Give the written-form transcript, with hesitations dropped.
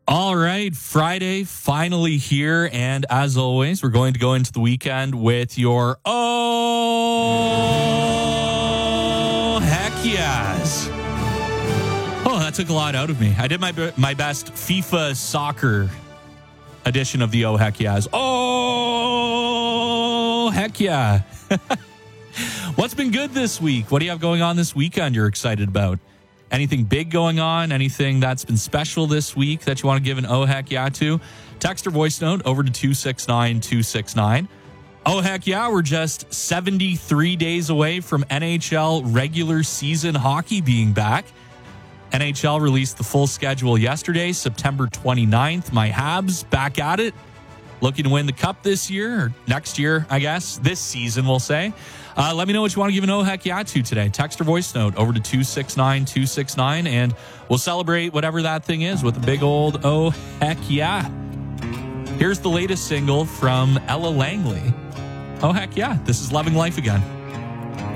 All right, Friday finally here, and as always, we're going to go into the weekend with your heck yes. Oh, that took a lot out of me. I did my best FIFA soccer edition of the oh heck yes. Oh heck yeah. What's been good this week? What do you have going on this weekend you're excited about? Anything big going on? Anything that's been special this week that you want to give an oh heck yeah to? Text or voice note over to 269-269. Oh heck yeah, we're just 73 days away from NHL regular season hockey being back. NHL released the full schedule yesterday, September 29th. My Habs back at it, looking to win the cup this year, or next year, I guess. This season, we'll say. Let me know what you want to give an oh heck yeah to today. Text or voice note over to 269-269, and we'll celebrate whatever that thing is with a big old oh heck yeah. Here's the latest single from Ella Langley. Oh heck yeah, this is Loving Life Again.